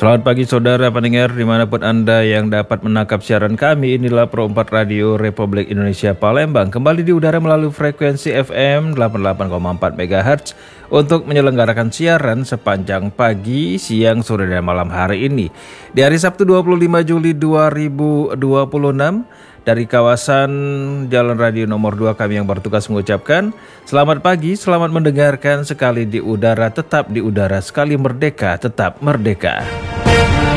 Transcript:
Selamat pagi saudara pendengar dimanapun Anda yang dapat menangkap siaran kami. Inilah Pro 4 Radio Republik Indonesia Palembang. Kembali di udara melalui frekuensi FM 88,4 MHz untuk menyelenggarakan siaran sepanjang pagi, siang, sore, dan malam hari ini. Di hari Sabtu 25 Juli 2026 dari kawasan Jalan Radio nomor 2 kami yang bertugas mengucapkan selamat pagi, selamat mendengarkan sekali di udara, tetap di udara, sekali merdeka, tetap merdeka.